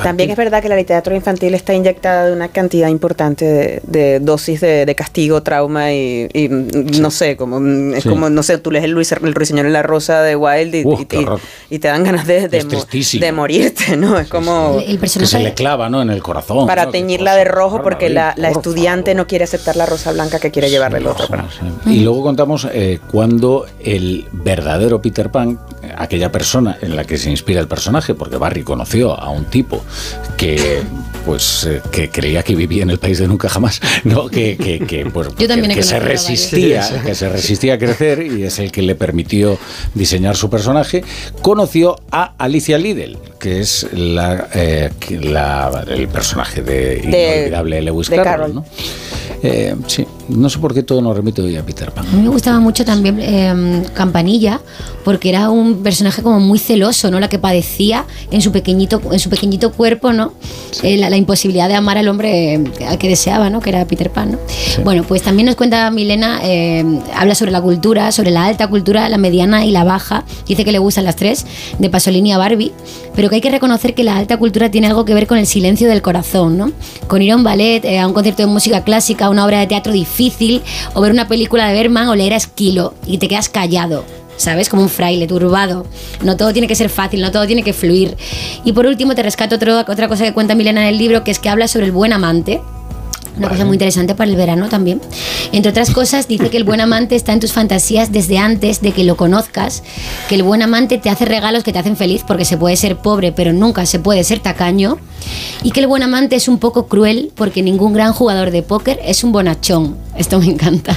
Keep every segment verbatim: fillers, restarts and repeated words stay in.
También es verdad que la literatura infantil está inyectada de una cantidad importante de, de dosis de, de castigo, trauma y, y sí. no sé, como es sí. como, no sé, tú lees el, Luis, el Ruiseñor en la Rosa de Wilde y, Uf, y, y, y te dan ganas de, de, mo, de morirte, ¿no? Es sí, como... Sí. El personaje... Que se le clava, ¿no? En el corazón. Para ¿no? teñirla de rojo porque la, la estudiante no quiere aceptar la rosa blanca que quiere sí, llevarle el otro. Para... Sí. Y luego contamos eh, cuando el verdadero Peter Pan, aquella persona en la que se inspira el personaje, porque Barry conoció a un tipo que pues eh, que creía que vivía en el país de nunca jamás, no que que, que, pues, que, que se resistía, sí, sí. que se resistía a crecer y es el que le permitió diseñar su personaje. Conoció a Alicia Liddell, que es la, eh, la el personaje de, de inolvidable Lewis de Carroll, Carroll. ¿no? Eh, sí, no sé por qué todo nos remite hoy a Peter Pan. A mí me gustaba mucho también eh, Campanilla, porque era un personaje como muy celoso, ¿no? La que padecía en su pequeñito, en su pequeñito cuerpo, ¿no? Sí. Eh, la, la imposibilidad de amar al hombre al que deseaba, ¿no? Que era Peter Pan, ¿no? Sí. Bueno, pues también nos cuenta Milena, eh, habla sobre la cultura, sobre la alta cultura, la mediana y la baja. Dice que le gustan las tres, de Pasolini a Barbie, pero que hay que reconocer que la alta cultura tiene algo que ver con el silencio del corazón, ¿no? Con ir a un ballet, eh, a un concierto de música clásica, a una obra de teatro difícil, o ver una película de Bergman o leer a Esquilo y te quedas callado, ¿sabes? Como un fraile turbado. No todo tiene que ser fácil, no todo tiene que fluir. Y por último te rescato otro, otra cosa que cuenta Milena en el libro, que es que habla sobre el buen amante. Una vale. cosa muy interesante para el verano también. Entre otras cosas, dice que el buen amante está en tus fantasías desde antes de que lo conozcas, que el buen amante te hace regalos que te hacen feliz, porque se puede ser pobre, pero nunca se puede ser tacaño, y que el buen amante es un poco cruel, porque ningún gran jugador de póker es un bonachón. Esto me encanta.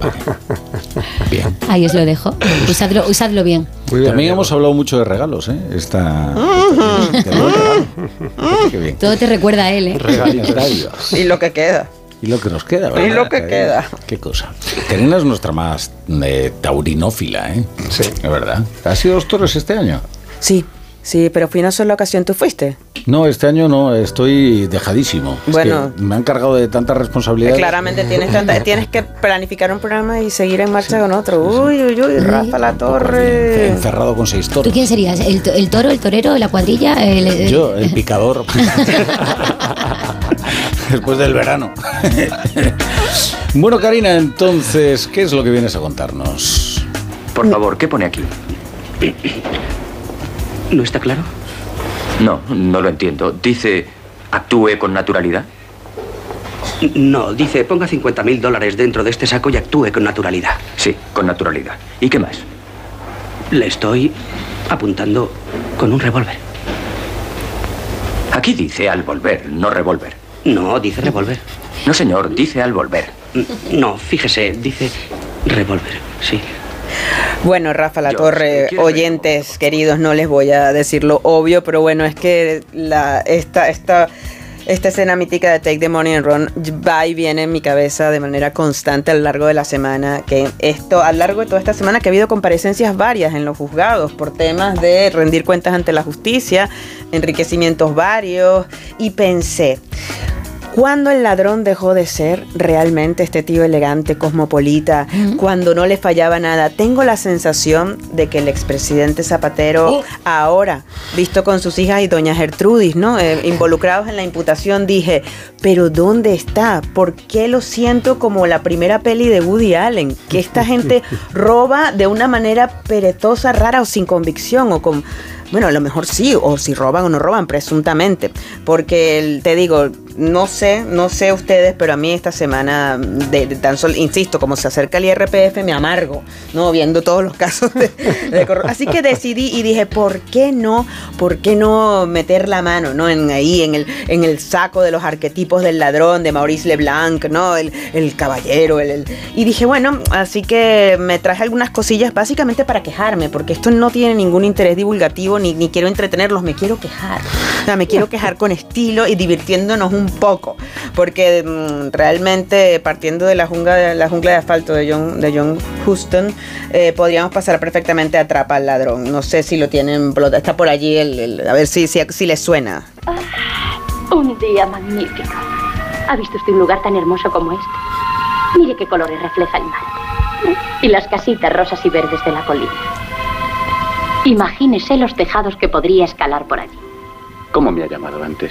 Bien. Ahí os lo dejo. Usadlo, usadlo bien. bien También bien. hemos hablado mucho de regalos, ¿eh? Esta, uh-huh. esta, uh-huh. bien. Todo te recuerda a él, ¿eh? Regalos. Y lo que queda. Y lo que nos queda, ¿verdad? Y lo que queda. Qué cosa. Karina es nuestra más eh, taurinófila, ¿eh? Sí. Es verdad. ¿Has sido los toros este año? Sí. Sí, pero fui una sola ocasión. ¿Tú fuiste? No, este año no, estoy dejadísimo. Bueno, es que me han cargado de tanta responsabilidad. Claramente tienes tanta, tienes que planificar un programa y seguir en marcha sí, con otro. Uy, sí. uy, uy, Rafa La Torre. Encerrado con seis toros. ¿Tú quién serías? ¿El, el toro, el torero, la cuadrilla? El, el... Yo, el picador. Después del verano. Bueno, Karina, entonces, ¿qué es lo que vienes a contarnos? Por favor, ¿qué pone aquí? ¿No está claro? No, no lo entiendo. Dice, actúe con naturalidad. No, dice, ponga cincuenta mil dólares dentro de este saco y actúe con naturalidad. Sí, con naturalidad. ¿Y qué más? Le estoy apuntando con un revólver. Aquí dice al volver, no revólver. No, dice revólver. No, señor, dice al volver. No, fíjese, dice revólver, sí. Bueno, Rafa La Torre, oyentes queridos, no les voy a decir lo obvio, pero bueno, es que la, esta, esta, esta escena mítica de Take the Money and Run va y viene en mi cabeza de manera constante a lo largo de la semana, que esto, a lo largo de toda esta semana que ha habido comparecencias varias en los juzgados por temas de rendir cuentas ante la justicia, enriquecimientos varios, y pensé... ¿Cuándo el ladrón dejó de ser realmente este tío elegante, cosmopolita? Uh-huh. Cuando no le fallaba nada. Tengo la sensación de que el expresidente Zapatero, oh. ahora, visto con sus hijas y doña Gertrudis, ¿no? Eh, involucrados en la imputación, dije, ¿pero dónde está? ¿Por qué lo siento como la primera peli de Woody Allen? Que esta gente roba de una manera perezosa, rara o sin convicción o con... Bueno, a lo mejor sí, o si roban o no roban, presuntamente. Porque, te digo, no sé, no sé ustedes, pero a mí esta semana, de, de tan solo, insisto, como se acerca el I R P F, me amargo, ¿no? Viendo todos los casos de, de corrupción. Así que decidí y dije, ¿por qué no? ¿Por qué no meter la mano, ¿no? En, ahí, en el, en el saco de los arquetipos del ladrón, de Maurice Leblanc, ¿no? El, el caballero, el, el... Y dije, bueno, así que me traje algunas cosillas básicamente para quejarme, porque esto no tiene ningún interés divulgativo, Ni, ni quiero entretenerlos, me quiero quejar. O sea, me quiero quejar con estilo y divirtiéndonos un poco. Porque mmm, realmente, partiendo de la jungla de, la jungla de asfalto de John, de John Huston, eh, podríamos pasar perfectamente a Atrapa al ladrón. No sé si lo tienen, está por allí, el, el, a ver si, si, si les suena. Ah, un día magnífico. ¿Ha visto usted un lugar tan hermoso como este? Mire qué colores refleja el mar. Y las casitas rosas y verdes de la colina. Imagínese los tejados que podría escalar por allí. ¿Cómo me ha llamado antes?